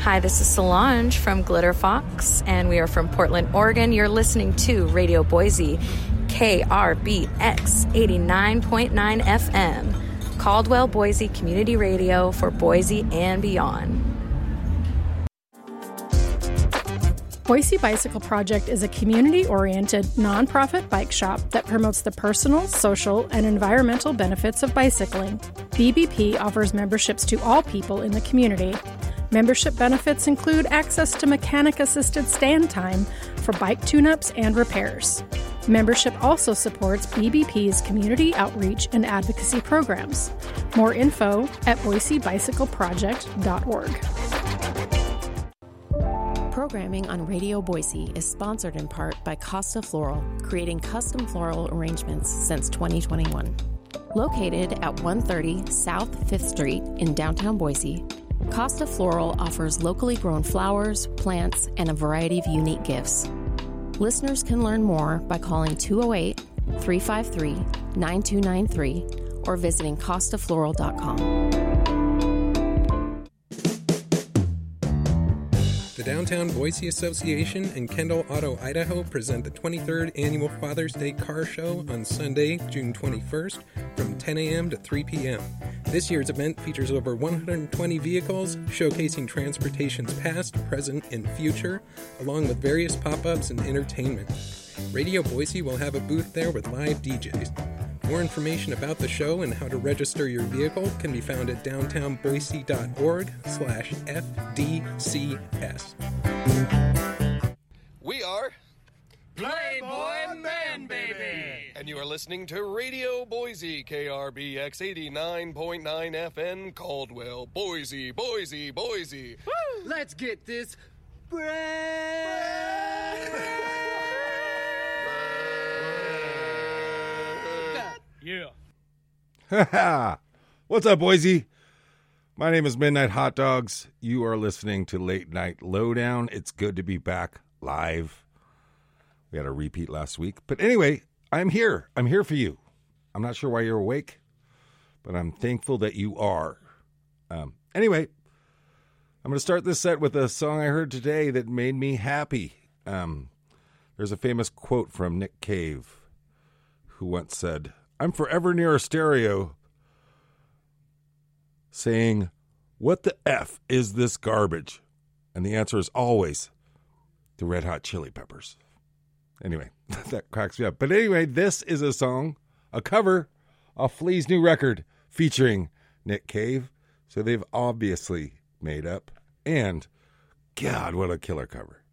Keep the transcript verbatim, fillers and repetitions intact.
Hi, this is Solange from Glitter Fox, and we are from Portland, Oregon. You're listening to Radio Boise, K R B X eighty-nine point nine F M, Caldwell Boise Community Radio for Boise and beyond. Boise Bicycle Project is a community-oriented, nonprofit bike shop that promotes the personal, social, and environmental benefits of bicycling. B B P offers memberships to all people in the community. Membership benefits include access to mechanic-assisted stand time for bike tune-ups and repairs. Membership also supports B B P's community outreach and advocacy programs. More info at boise bicycle project dot org. Programming on Radio Boise is sponsored in part by Costa Floral, creating custom floral arrangements since twenty twenty-one. Located at one thirty South fifth Street in downtown Boise, Costa Floral offers locally grown flowers, plants, and a variety of unique gifts. Listeners can learn more by calling two oh eight, three five three, nine two nine three or visiting costa floral dot com. The Downtown Boise Association and Kendall Auto Idaho present the twenty-third Annual Father's Day Car Show on Sunday, June twenty-first, from ten a.m. to three p.m. This year's event features over one hundred twenty vehicles, showcasing transportation's past, present, and future, along with various pop-ups and entertainment. Radio Boise will have a booth there with live D Js. More information about the show and how to register your vehicle can be found at downtownboise.org slash FDCS. We are Playboy Man Baby, and you are listening to Radio Boise, K R B X eighty-nine point nine F M, Caldwell, Boise, Boise, Boise. Woo! Let's get this bread. Yeah. What's up, Boise? My name is Midnight Hot Dogs. You are listening to Late Night Lowdown. It's good to be back live. We had a repeat last week. But anyway, I'm here. I'm here for you. I'm not sure why you're awake, but I'm thankful that you are. Um, anyway, I'm going to start this set with a song I heard today that made me happy. Um, there's a famous quote from Nick Cave, who once said, "I'm forever near a stereo saying, 'What the F is this garbage?' And the answer is always the Red Hot Chili Peppers." Anyway, that cracks me up. But anyway, this is a song, a cover of Flea's new record featuring Nick Cave. So they've obviously made up. And, God, what a killer cover.